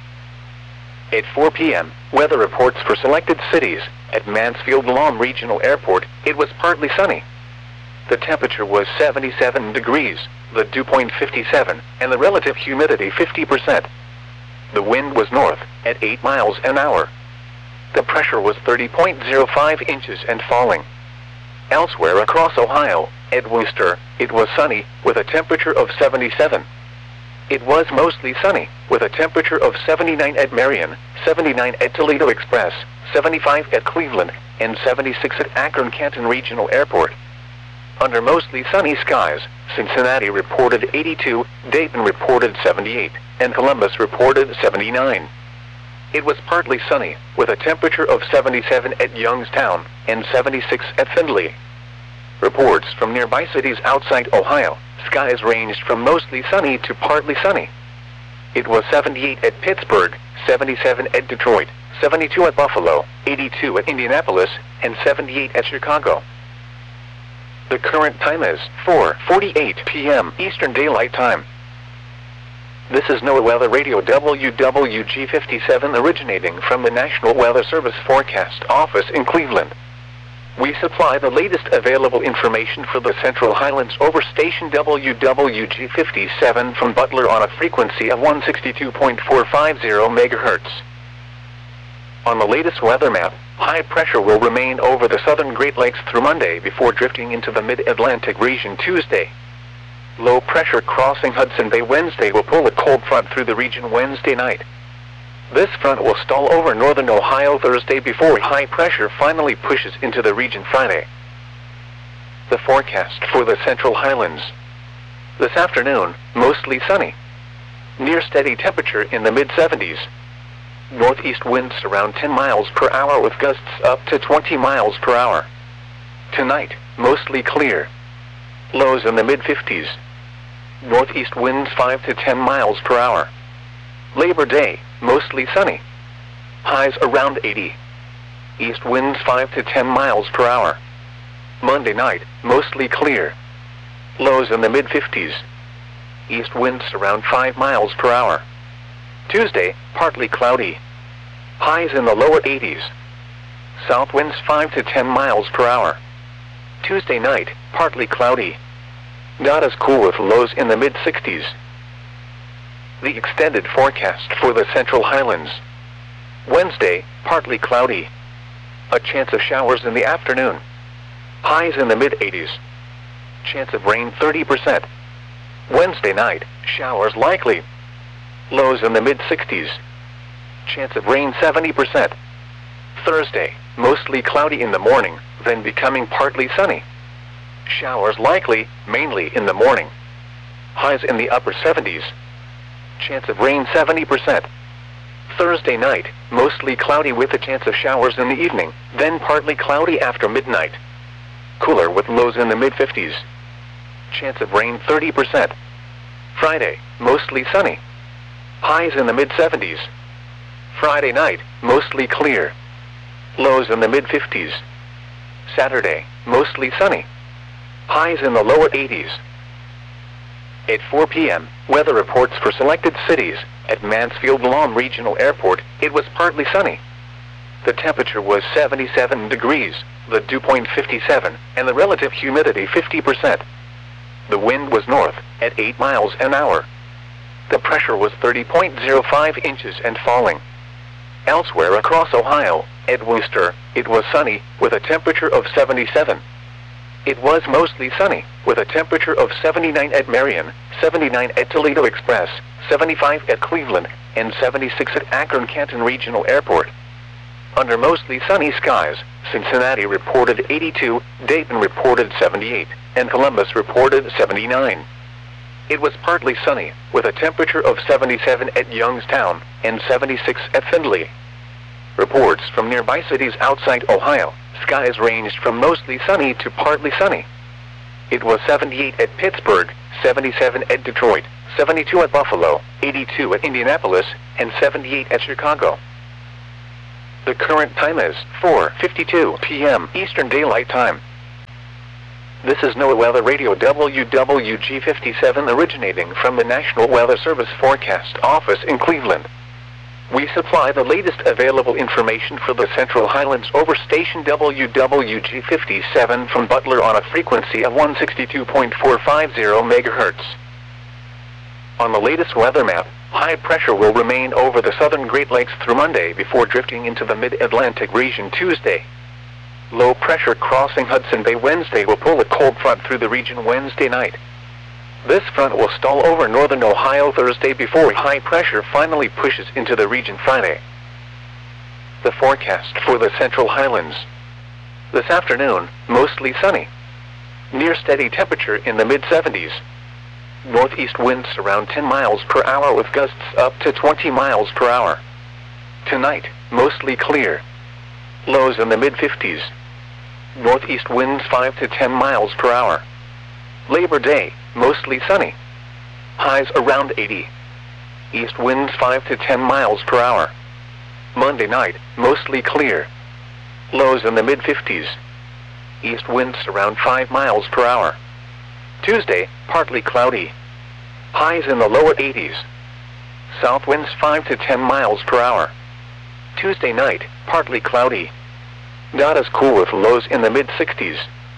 At 4 p.m., weather reports for selected cities. At Mansfield-Lamb Regional Airport, it was partly sunny. The temperature was 77 degrees, the dew point 57, and the relative humidity 50%. The wind was north, at 8 miles an hour. The pressure was 30.05 inches and falling. Elsewhere across Ohio, at Wooster, it was sunny, with a temperature of 77. It was mostly sunny, with a temperature of 79 at Marion, 79 at Toledo Express, 75 at Cleveland, and 76 at Akron-Canton Regional Airport. Under mostly sunny skies, Cincinnati reported 82, Dayton reported 78, and Columbus reported 79. It was partly sunny, with a temperature of 77 at Youngstown, and 76 at Findlay. Reports from nearby cities outside Ohio, skies ranged from mostly sunny to partly sunny. It was 78 at Pittsburgh, 77 at Detroit, 72 at Buffalo, 82 at Indianapolis, and 78 at Chicago. The current time is 4:48 p.m. Eastern Daylight Time. This is NOAA Weather Radio WWG57 originating from the National Weather Service Forecast Office in Cleveland. We supply the latest available information for the Central Highlands over station WWG57 from Butler on a frequency of 162.450 MHz. On the latest weather map, high pressure will remain over the southern Great Lakes through Monday before drifting into the mid-Atlantic region Tuesday. Low pressure crossing Hudson Bay Wednesday will pull a cold front through the region Wednesday night. This front will stall over northern Ohio Thursday before high pressure finally pushes into the region Friday. The forecast for the Central Highlands. This afternoon, mostly sunny. Near steady temperature in the mid-70s. Northeast winds around 10 miles per hour with gusts up to 20 miles per hour. Tonight, mostly clear. Lows in the mid-50s. Northeast winds 5 to 10 miles per hour. Labor Day, mostly sunny. Highs around 80. East winds 5 to 10 miles per hour. Monday night, mostly clear. Lows in the mid-50s. East winds around 5 miles per hour. Tuesday, partly cloudy. Highs in the lower 80s. South winds 5 to 10 miles per hour. Tuesday night, partly cloudy. Not as cool with lows in the mid-60s. The extended forecast for the Central Highlands. Wednesday, partly cloudy. A chance of showers in the afternoon. Highs in the mid-80s. Chance of rain 30%. Wednesday night, showers likely. Lows in the mid-60s. Chance of rain 70%. Thursday, mostly cloudy in the morning, then becoming partly sunny. Showers likely, mainly in the morning. Highs in the upper 70s. Chance of rain 70%. Thursday night, mostly cloudy with a chance of showers in the evening, then partly cloudy after midnight. Cooler with lows in the mid-50s. Chance of rain 30%. Friday, mostly sunny. Highs in the mid-70s. Friday night, mostly clear. Lows in the mid-50s. Saturday, mostly sunny. Highs in the lower 80s. At 4 p.m., weather reports for selected cities. At Mansfield-Lamb Regional Airport, it was partly sunny. The temperature was 77 degrees, the dew point 57, and the relative humidity 50%. The wind was north, at 8 miles an hour. The pressure was 30.05 inches and falling. Elsewhere across Ohio, at Wooster, it was sunny, with a temperature of 77. It was mostly sunny, with a temperature of 79 at Marion, 79 at Toledo Express, 75 at Cleveland, and 76 at Akron-Canton Regional Airport. Under mostly sunny skies, Cincinnati reported 82, Dayton reported 78, and Columbus reported 79. It was partly sunny, with a temperature of 77 at Youngstown, and 76 at Findlay. Reports from nearby cities outside Ohio, skies ranged from mostly sunny to partly sunny. It was 78 at Pittsburgh, 77 at Detroit, 72 at Buffalo, 82 at Indianapolis, and 78 at Chicago. The current time is 4:52 p.m. Eastern Daylight Time. This is NOAA Weather Radio WWG57 originating from the National Weather Service Forecast Office in Cleveland. We supply the latest available information for the Central Highlands over station WWG57 from Butler on a frequency of 162.450 MHz. On the latest weather map, high pressure will remain over the southern Great Lakes through Monday before drifting into the mid-Atlantic region Tuesday. Low pressure crossing Hudson Bay Wednesday will pull a cold front through the region Wednesday night. This front will stall over northern Ohio Thursday before high pressure finally pushes into the region Friday. The forecast for the Central Highlands. This afternoon, mostly sunny. Near steady temperature in the mid-70s. Northeast winds around 10 miles per hour with gusts up to 20 miles per hour. Tonight, mostly clear. Lows in the mid-50s. Northeast winds 5 to 10 miles per hour. Labor Day, mostly sunny. Highs around 80. East winds 5 to 10 miles per hour. Monday night, mostly clear. Lows in the mid-50s. East winds around 5 miles per hour. Tuesday, partly cloudy. Highs in the lower 80s. South winds 5 to 10 miles per hour. Tuesday night, partly cloudy. Not as cool with lows in the mid-60s.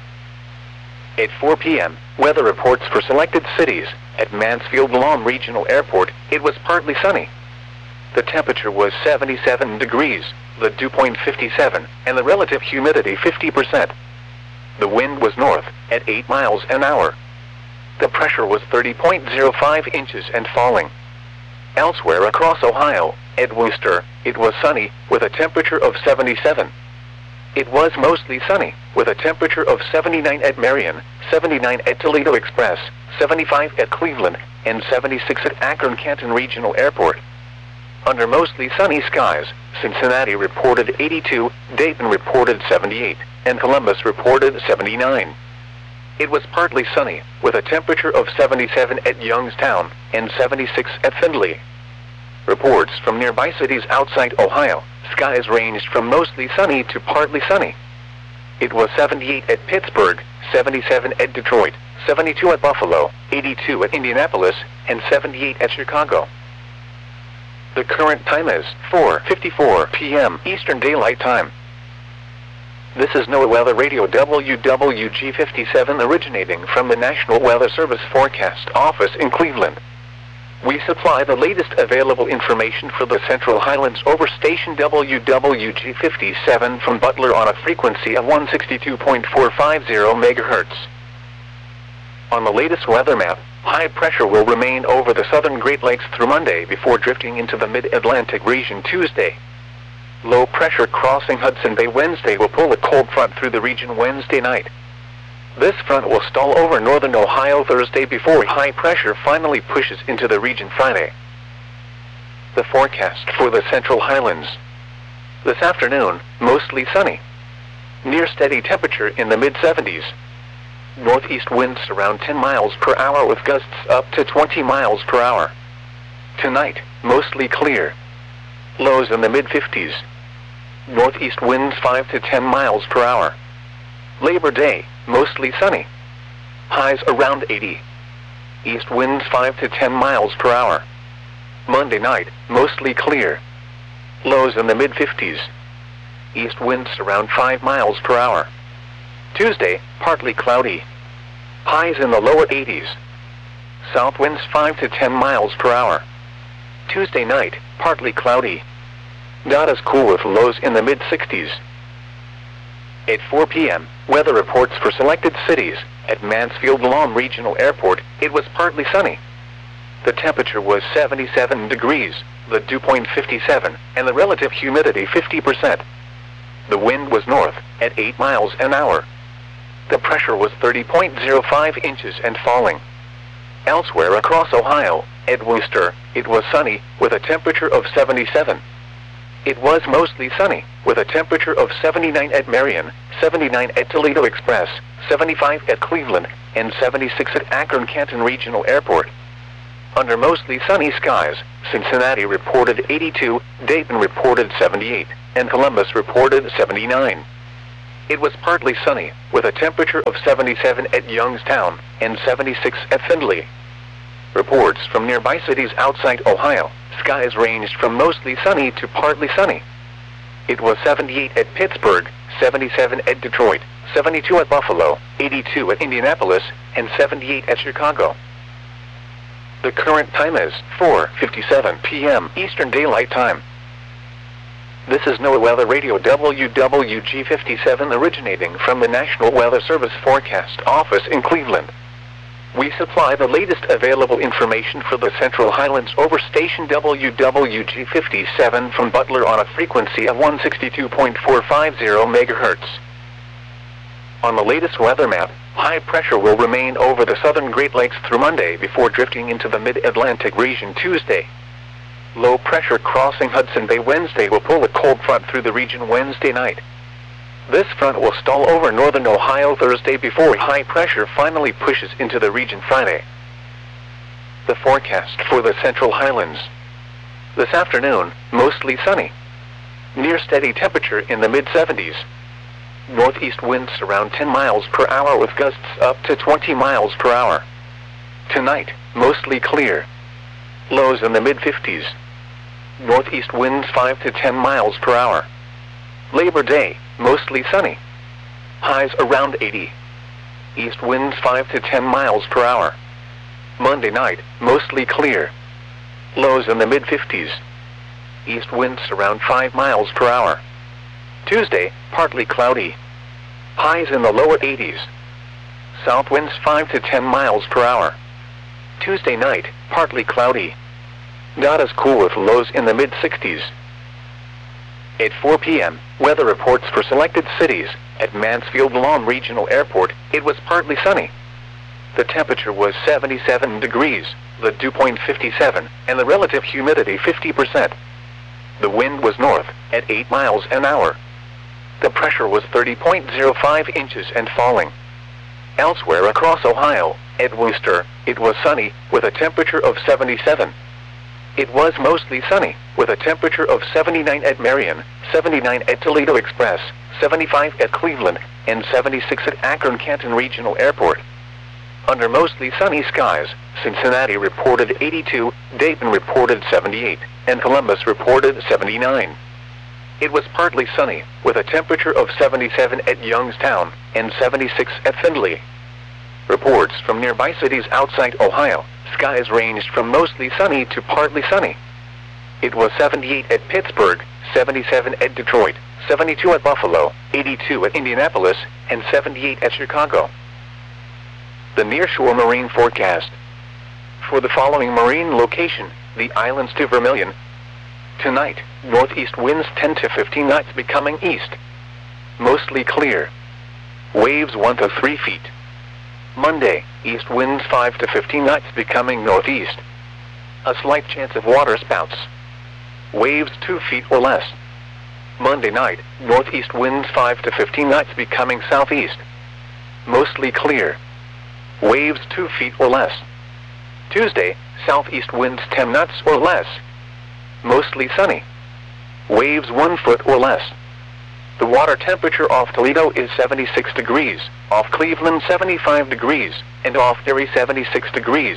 At 4 p.m., weather reports for selected cities. At Mansfield Lawn Regional Airport, it was partly sunny. The temperature was 77 degrees, the dew point 57, and the relative humidity 50%. The wind was north, at 8 miles an hour. The pressure was 30.05 inches and falling. Elsewhere across Ohio, at Wooster, it was sunny, with a temperature of 77. It was mostly sunny, with a temperature of 79 at Marion, 79 at Toledo Express, 75 at Cleveland, and 76 at Akron-Canton Regional Airport. Under mostly sunny skies, Cincinnati reported 82, Dayton reported 78, and Columbus reported 79. It was partly sunny, with a temperature of 77 at Youngstown, and 76 at Findlay. Reports from nearby cities outside Ohio, skies ranged from mostly sunny to partly sunny. It was 78 at Pittsburgh, 77 at Detroit, 72 at Buffalo, 82 at Indianapolis, and 78 at Chicago. The current time is 4:54 p.m. Eastern Daylight Time. This is NOAA Weather Radio WWG57 originating from the National Weather Service Forecast Office in Cleveland. We supply the latest available information for the Central Highlands over station WWG57 from Butler on a frequency of 162.450 MHz. On the latest weather map, high pressure will remain over the southern Great Lakes through Monday before drifting into the mid-Atlantic region Tuesday. Low pressure crossing Hudson Bay Wednesday will pull a cold front through the region Wednesday night. This front will stall over northern Ohio Thursday before high pressure finally pushes into the region Friday. The forecast for the Central Highlands. This afternoon, mostly sunny. Near steady temperature in the mid-70s. Northeast winds around 10 miles per hour with gusts up to 20 miles per hour. Tonight, mostly clear. Lows in the mid-50s. Northeast winds 5 to 10 miles per hour. Labor Day, mostly sunny. Highs around 80. East winds 5 to 10 miles per hour. Monday night, mostly clear. Lows in the mid-50s. East winds around 5 miles per hour. Tuesday, partly cloudy. Highs in the lower 80s. South winds 5 to 10 miles per hour. Tuesday night, partly cloudy. Not as cool with lows in the mid-60s. At 4 p.m., weather reports for selected cities. At Mansfield Lawn Regional Airport, it was partly sunny. The temperature was 77 degrees, the dew point 57, and the relative humidity 50%. The wind was north, at 8 miles an hour. The pressure was 30.05 inches and falling. Elsewhere across Ohio, at Wooster, it was sunny, with a temperature of 77. It was mostly sunny, with a temperature of 79 at Marion, 79 at Toledo Express, 75 at Cleveland, and 76 at Akron-Canton Regional Airport. Under mostly sunny skies, Cincinnati reported 82, Dayton reported 78, and Columbus reported 79. It was partly sunny, with a temperature of 77 at Youngstown and 76 at Findlay. Reports from nearby cities outside Ohio, skies ranged from mostly sunny to partly sunny. It was 78 at Pittsburgh, 77 at Detroit, 72 at Buffalo, 82 at Indianapolis, and 78 at Chicago. The current time is 4:57 p.m. Eastern Daylight Time. This is NOAA Weather Radio WWG57 originating from the National Weather Service Forecast Office in Cleveland. We supply the latest available information for the Central Highlands over station WWG57 from Butler on a frequency of 162.450 MHz. On the latest weather map, high pressure will remain over the southern Great Lakes through Monday before drifting into the mid-Atlantic region Tuesday. Low pressure crossing Hudson Bay Wednesday will pull a cold front through the region Wednesday night. This front will stall over northern Ohio Thursday before high pressure finally pushes into the region Friday. The forecast for the Central Highlands. This afternoon, mostly sunny. Near steady temperature in the mid-70s. Northeast winds around 10 miles per hour with gusts up to 20 miles per hour. Tonight, mostly clear. Lows in the mid-50s. Northeast winds 5 to 10 miles per hour. Labor Day, mostly sunny. Highs around 80. East winds 5 to 10 miles per hour. Monday night, mostly clear. Lows in the mid-50s. East winds around 5 miles per hour. Tuesday, partly cloudy. Highs in the lower 80s. South winds 5 to 10 miles per hour. Tuesday night, partly cloudy. Not as cool with lows in the mid-60s. At 4 p.m., weather reports for selected cities. At Mansfield Lawn Regional Airport, it was partly sunny. The temperature was 77 degrees, the dew point 57, and the relative humidity 50%. The wind was north, at 8 miles an hour. The pressure was 30.05 inches and falling. Elsewhere across Ohio, at Wooster, it was sunny, with a temperature of 77. It was mostly sunny, with a temperature of 79 at Marion, 79 at Toledo Express, 75 at Cleveland, and 76 at Akron-Canton Regional Airport. Under mostly sunny skies, Cincinnati reported 82, Dayton reported 78, and Columbus reported 79. It was partly sunny, with a temperature of 77 at Youngstown, and 76 at Findlay. Reports from nearby cities outside Ohio, skies ranged from mostly sunny to partly sunny. It was 78 at Pittsburgh, 77 at Detroit, 72 at Buffalo, 82 at Indianapolis, and 78 at Chicago. The nearshore marine forecast. For the following marine location, the islands to Vermilion. Tonight, northeast winds 10 to 15 knots becoming east. Mostly clear. Waves 1 to 3 feet. Monday, east winds 5 to 15 knots becoming northeast. A slight chance of water spouts. Waves 2 feet or less. Monday night, northeast winds 5 to 15 knots becoming southeast. Mostly clear. Waves 2 feet or less. Tuesday, southeast winds 10 knots or less. Mostly sunny. Waves 1 foot or less. The water temperature off Toledo is 76 degrees, off Cleveland 75 degrees, and off Erie 76 degrees.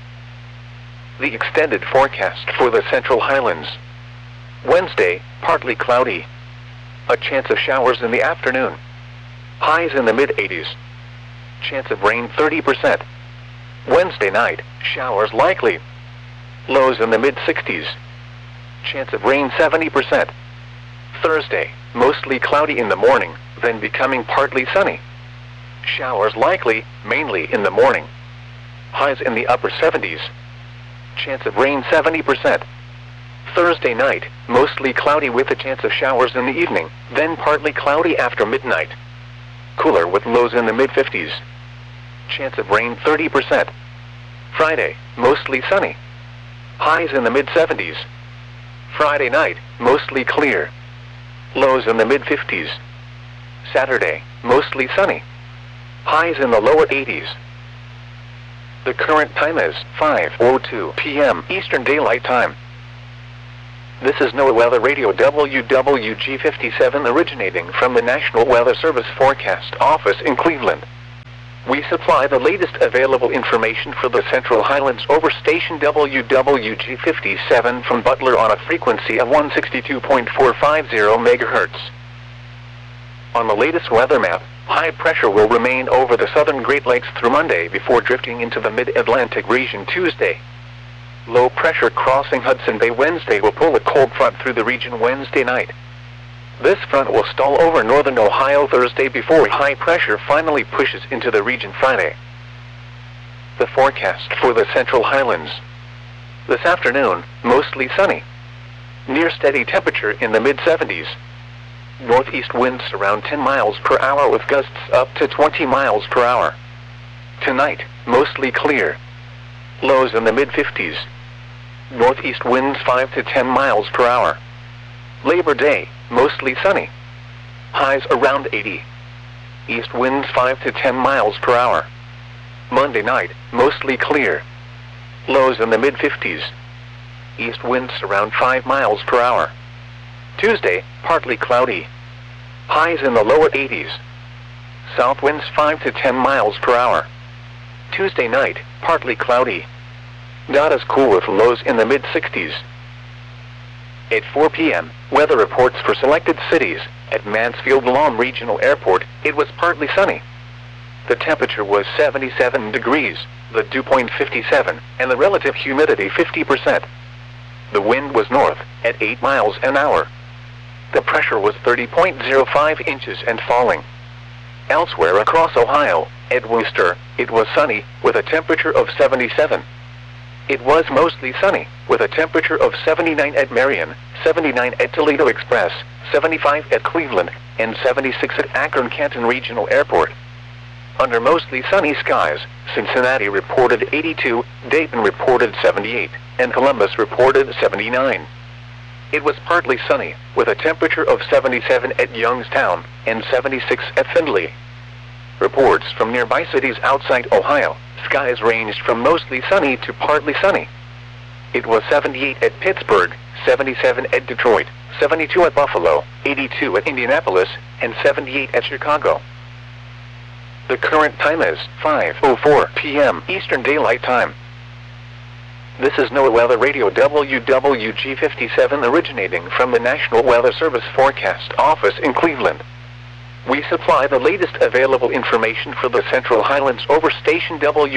The extended forecast for the Central Highlands. Wednesday, partly cloudy. A chance of showers in the afternoon. Highs in the mid-80s. Chance of rain 30%. Wednesday night, showers likely. Lows in the mid-60s. Chance of rain 70%. Thursday, mostly cloudy in the morning, then becoming partly sunny. Showers likely, mainly in the morning. Highs in the upper 70s. Chance of rain 70%. Thursday night, mostly cloudy with a chance of showers in the evening, then partly cloudy after midnight. Cooler with lows in the mid-50s. Chance of rain 30%. Friday, mostly sunny. Highs in the mid-70s. Friday night, mostly clear. Lows in the mid-50s. Saturday, mostly sunny. Highs in the lower 80s. The current time is 5:02 p.m. Eastern Daylight Time. This is NOAA Weather Radio WWG57 originating from the National Weather Service Forecast Office in Cleveland. We supply the latest available information for the Central Highlands over station WWG57 from Butler on a frequency of 162.450 MHz. On the latest weather map, high pressure will remain over the southern Great Lakes through Monday before drifting into the mid-Atlantic region Tuesday. Low pressure crossing Hudson Bay Wednesday will pull a cold front through the region Wednesday night. This front will stall over northern Ohio Thursday before high pressure finally pushes into the region Friday. The forecast for the Central Highlands. This afternoon, mostly sunny. Near steady temperature in the mid-70s. Northeast winds around 10 miles per hour with gusts up to 20 miles per hour. Tonight, mostly clear. Lows in the mid-50s. Northeast winds 5 to 10 miles per hour. Labor Day, mostly sunny. Highs around 80. East winds 5 to 10 miles per hour. Monday night, mostly clear. Lows in the mid-50s. East winds around 5 miles per hour. Tuesday, partly cloudy. Highs in the lower 80s. South winds 5 to 10 miles per hour. Tuesday night, partly cloudy. Not as cool with lows in the mid-60s. At 4 p.m., weather reports for selected cities. At Mansfield-Lom Regional Airport, it was partly sunny. The temperature was 77 degrees, the dew point 57, and the relative humidity 50%. The wind was north, at 8 miles an hour. The pressure was 30.05 inches and falling. Elsewhere across Ohio, at Wooster, it was sunny, with a temperature of 77. It was mostly sunny, with a temperature of 79 at Marion, 79 at Toledo Express, 75 at Cleveland, and 76 at Akron-Canton Regional Airport. Under mostly sunny skies, Cincinnati reported 82, Dayton reported 78, and Columbus reported 79. It was partly sunny, with a temperature of 77 at Youngstown, and 76 at Findlay. Reports from nearby cities outside Ohio, skies ranged from mostly sunny to partly sunny. It was 78 at Pittsburgh, 77 at Detroit, 72 at Buffalo, 82 at Indianapolis, and 78 at Chicago. The current time is 5:04 p.m. Eastern Daylight Time. This is NOAA Weather Radio WWG57 originating from the National Weather Service Forecast Office in Cleveland. We supply the latest available information for the Central Highlands over station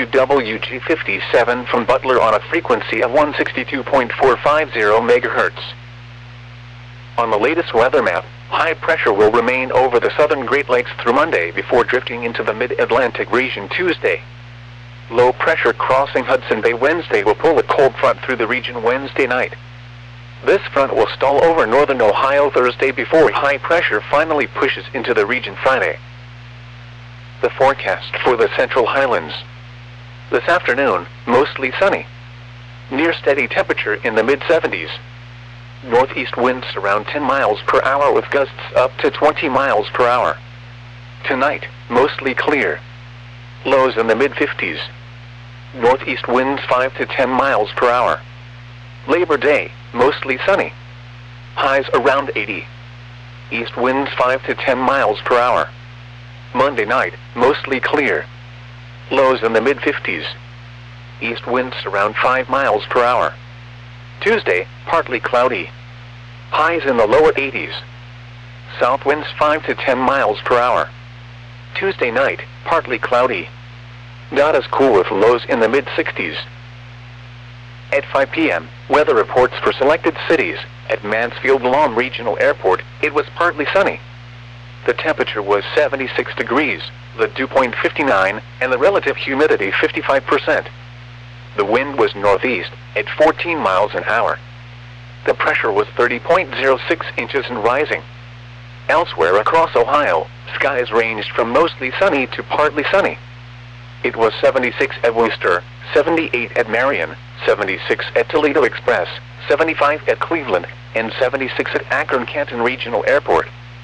WWG57 from Butler on a frequency of 162.450 MHz. On the latest weather map, high pressure will remain over the southern Great Lakes through Monday before drifting into the mid-Atlantic region Tuesday. Low pressure crossing Hudson Bay Wednesday will pull a cold front through the region Wednesday night. This front will stall over northern Ohio Thursday before high pressure finally pushes into the region Friday. The forecast for the Central Highlands. This afternoon, mostly sunny. Near steady temperature in the mid-70s. Northeast winds around 10 miles per hour with gusts up to 20 miles per hour. Tonight, mostly clear. Lows in the mid-50s. Northeast winds 5 to 10 miles per hour. Labor Day, mostly sunny. Highs around 80. East winds 5 to 10 miles per hour. Monday night, mostly clear. Lows in the mid-50s. East winds around 5 miles per hour. Tuesday, partly cloudy. Highs in the lower 80s. South winds 5 to 10 miles per hour. Tuesday night, partly cloudy. Not as cool with lows in the mid-60s. At 5 p.m., weather reports for selected cities. At Mansfield-Lom Regional Airport, it was partly sunny. The temperature was 76 degrees, the dew point 59, and the relative humidity 55%. The wind was northeast, at 14 miles an hour. The pressure was 30.06 inches and rising. Elsewhere across Ohio, skies ranged from mostly sunny to partly sunny. It was 76 at Wooster, 78 at Marion, 76 at Toledo Express, 75 at Cleveland, and 76 at Akron-Canton Regional Airport.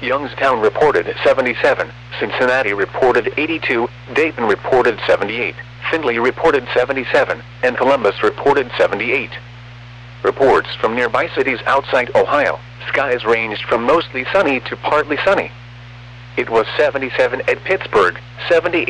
Youngstown reported 77, Cincinnati reported 82, Dayton reported 78, Findlay reported 77, and Columbus reported 78. Reports from nearby cities outside Ohio, skies ranged from mostly sunny to partly sunny. It was 77 at Pittsburgh, 78